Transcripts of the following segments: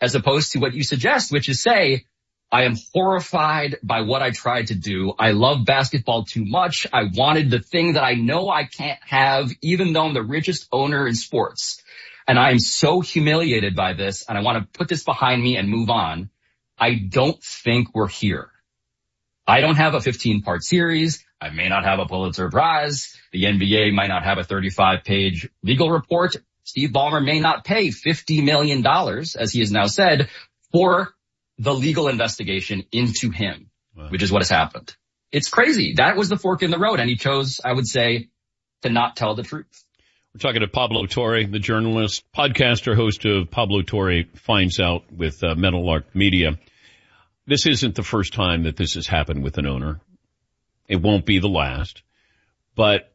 as opposed to what you suggest, which is say, I am horrified by what I tried to do. I love basketball too much. I wanted the thing that I know I can't have, even though I'm the richest owner in sports. And I am so humiliated by this, and I want to put this behind me and move on. I don't think we're here. I don't have a 15-part series. I may not have a Pulitzer Prize. The NBA might not have a 35-page legal report. Steve Ballmer may not pay $50 million, as he has now said, for the legal investigation into him, wow, which is what has happened. It's crazy. That was the fork in the road, and he chose, I would say, to not tell the truth. We're talking to Pablo Torre, the journalist, podcaster, host of Pablo Torre Finds Out with Meadowlark Media. This isn't the first time that this has happened with an owner. It won't be the last. But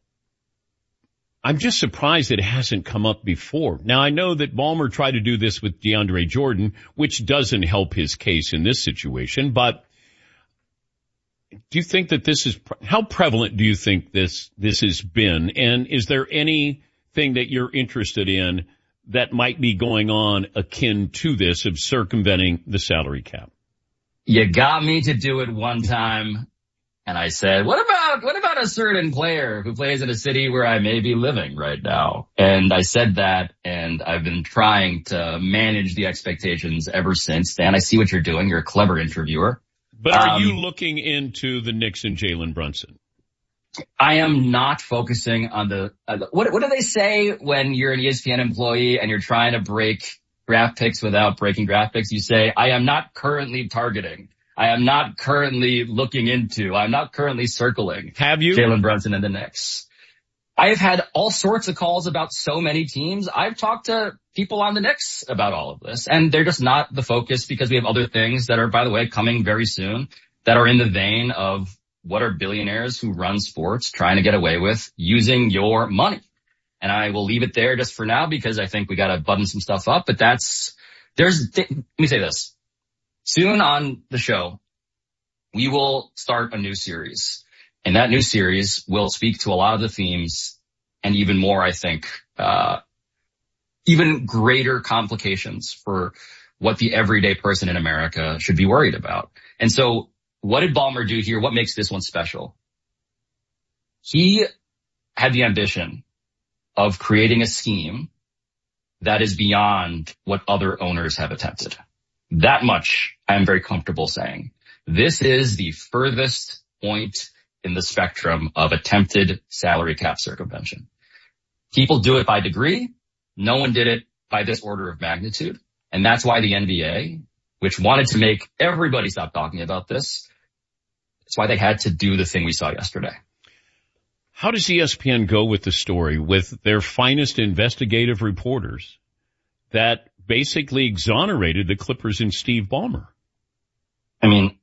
I'm just surprised it hasn't come up before. Now, I know that Ballmer tried to do this with DeAndre Jordan, which doesn't help his case in this situation. But do you think that this is, how prevalent do you think this has been? And is there anything that you're interested in that might be going on akin to this of circumventing the salary cap? You got me to do it one time. And I said, what about a certain player who plays in a city where I may be living right now? And I said that, and I've been trying to manage the expectations ever since. Dan, I see what you're doing. You're a clever interviewer. But are you looking into the Knicks and Jalen Brunson? I am not focusing on what do they say when you're an ESPN employee and you're trying to break draft picks without breaking draft picks? You say, I am not currently targeting. I am not currently looking into. I'm not currently circling. Have you? Jalen Brunson and the Knicks. I have had all sorts of calls about so many teams. I've talked to people on the Knicks about all of this, and they're just not the focus because we have other things that are, by the way, coming very soon that are in the vein of what are billionaires who run sports trying to get away with using your money. And I will leave it there just for now because I think we got to button some stuff up. But let me say this. Soon on the show, we will start a new series. And that new series will speak to a lot of the themes and even more, I think, even greater complications for what the everyday person in America should be worried about. And so what did Ballmer do here? What makes this one special? He had the ambition of creating a scheme that is beyond what other owners have attempted. That much I am very comfortable saying. This is the furthest point in the spectrum of attempted salary cap circumvention. People do it by degree. No one did it by this order of magnitude. And that's why the NBA, which wanted to make everybody stop talking about this, that's why they had to do the thing we saw yesterday. How does ESPN go with the story with their finest investigative reporters that basically exonerated the Clippers and Steve Ballmer? I mean,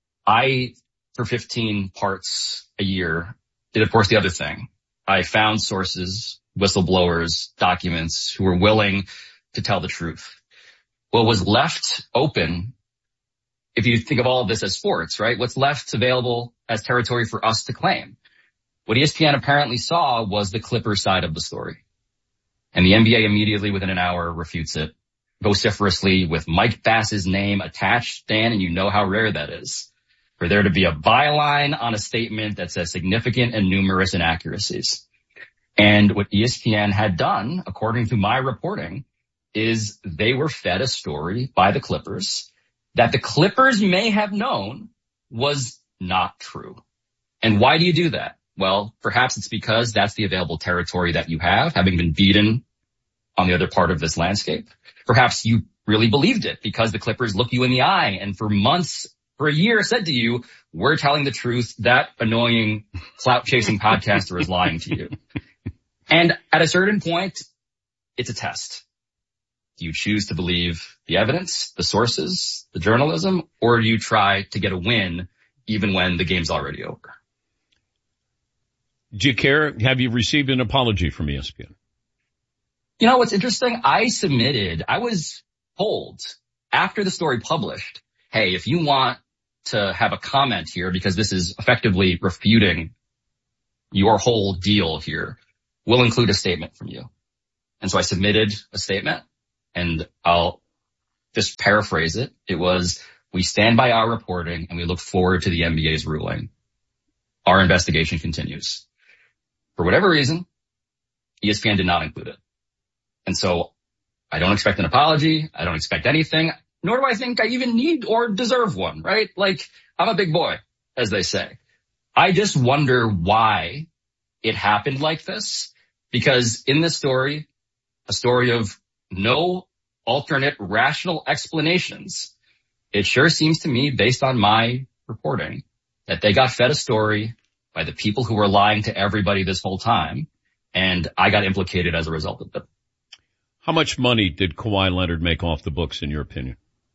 for 15 parts a year, did of course the other thing. I found sources, whistleblowers, documents who were willing to tell the truth. What was left open, if you think of all of this as sports, right? What's left available as territory for us to claim? What ESPN apparently saw was the Clippers side of the story. And the NBA immediately within an hour refutes it vociferously with Mike Bass's name attached, Dan, and you know how rare that is. For there to be a byline on a statement that says significant and numerous inaccuracies. And what ESPN had done, according to my reporting, is they were fed a story by the Clippers that the Clippers may have known was not true. And why do you do that? Well, perhaps it's because that's the available territory that you have, having been beaten on the other part of this landscape. Perhaps you really believed it because the Clippers look you in the eye and for months, for a year said to you, we're telling the truth. That annoying clout-chasing podcaster is lying to you. And at a certain point, it's a test. Do you choose to believe the evidence, the sources, the journalism, or do you try to get a win even when the game's already over? Do you care? Have you received an apology from ESPN? You know what's interesting? I was told after the story published, hey, if you want to have a comment here because this is effectively refuting your whole deal here, we'll include a statement from you. And so I submitted a statement, and I'll just paraphrase it, it was, we stand by our reporting and we look forward to the NBA's ruling. Our investigation continues. For whatever reason, ESPN did not include it. And so I don't expect an apology. I don't expect anything, nor do I think I even need or deserve one, right? Like, I'm a big boy, as they say. I just wonder why it happened like this, because in this story, a story of no alternate rational explanations, it sure seems to me, based on my reporting, that they got fed a story by the people who were lying to everybody this whole time, and I got implicated as a result of it. How much money did Kawhi Leonard make off the books, in your opinion?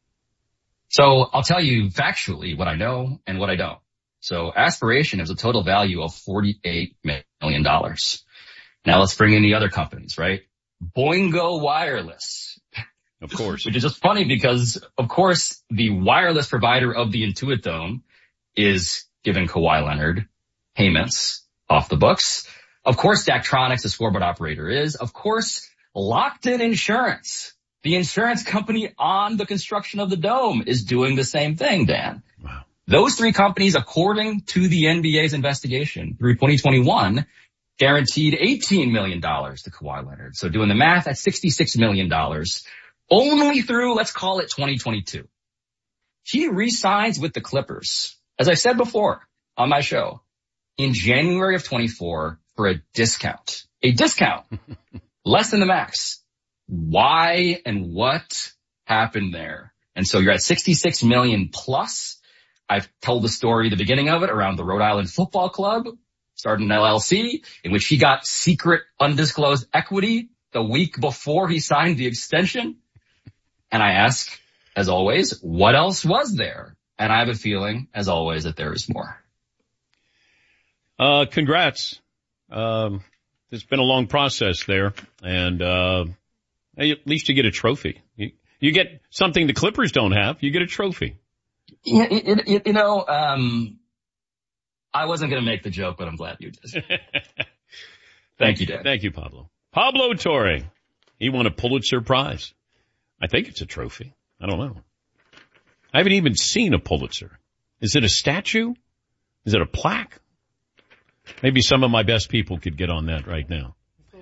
So I'll tell you factually what I know and what I don't. So Aspiration has a total value of $48 million. Now let's bring in the other companies, right? Boingo Wireless. Of course. Which is just funny because, of course, the wireless provider of the Intuit Dome is giving Kawhi Leonard payments off the books. Of course, Daktronics, the scoreboard operator, is. Of course, Locked In Insurance, the insurance company on the construction of the dome, is doing the same thing, Dan. Wow. Those three companies, according to the NBA's investigation through 2021, guaranteed $18 million to Kawhi Leonard. So doing the math, that's $66 million only through, let's call it 2022. He re-signs with the Clippers, as I said before on my show, in January of 24 for a discount. Less than the max. Why and what happened there? And so you're at 66 million plus. I've told the story, the beginning of it, around the Rhode Island Football Club, started an LLC, in which he got secret undisclosed equity the week before he signed the extension. And I ask, as always, what else was there? And I have a feeling, as always, that there is more. Congrats. It's been a long process there, and at least you get a trophy. You get something the Clippers don't have. You get a trophy. Yeah, I wasn't going to make the joke, but I'm glad you did. Thank you, Dan. Thank you, Pablo. Pablo Torre. He won a Pulitzer Prize. I think it's a trophy. I don't know. I haven't even seen a Pulitzer. Is it a statue? Is it a plaque? Maybe some of my best people could get on that right now.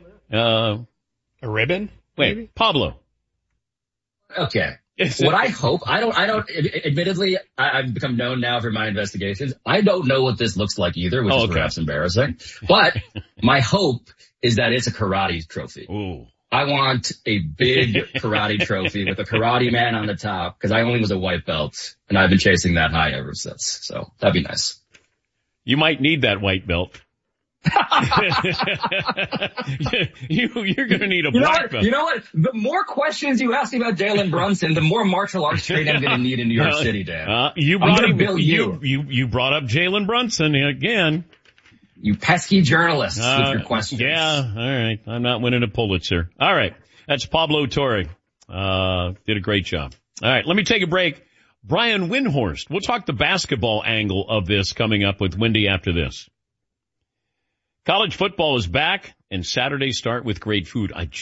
A ribbon? Wait, maybe? Pablo. Okay. What I hope, admittedly, I've become known now for my investigations. I don't know what this looks like either, which is perhaps embarrassing. But my hope is that it's a karate trophy. Ooh. I want a big karate trophy with a karate man on the top, because I only was a white belt, and I've been chasing that high ever since. So that'd be nice. You might need that white belt. You're going to need a black belt. You know what? The more questions you ask me about Jalen Brunson, the more martial arts training I'm going to need in New York City, Dan. You brought up Jalen Brunson again. You pesky journalists with your questions. Yeah, all right. I'm not winning a Pulitzer. All right. That's Pablo Torre. Did a great job. All right. Let me take a break. Brian Windhorst. We'll talk the basketball angle of this coming up with Wendy after this. College football is back, and Saturdays start with great food. I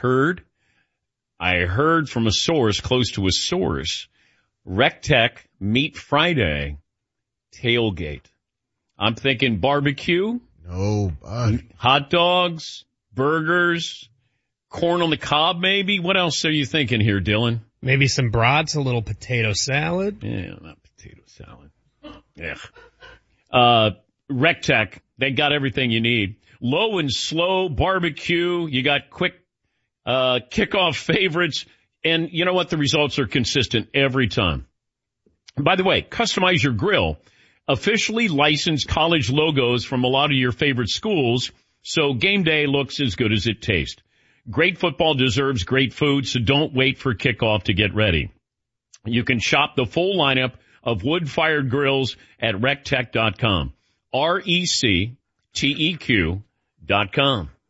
heard from a source close to a source, RecTech Meat Friday tailgate. I'm thinking barbecue. No, bud. Hot dogs, burgers, corn on the cob maybe. What else are you thinking here, Dylan? Maybe some brats, a little potato salad. Yeah, not potato salad. Yeah. RecTech, they got everything you need. Low and slow barbecue. You got quick kickoff favorites. And you know what? The results are consistent every time. By the way, customize your grill. Officially licensed college logos from a lot of your favorite schools, so game day looks as good as it tastes. Great football deserves great food, so don't wait for kickoff to get ready. You can shop the full lineup of wood-fired grills at rectech.com. RecTeq.com.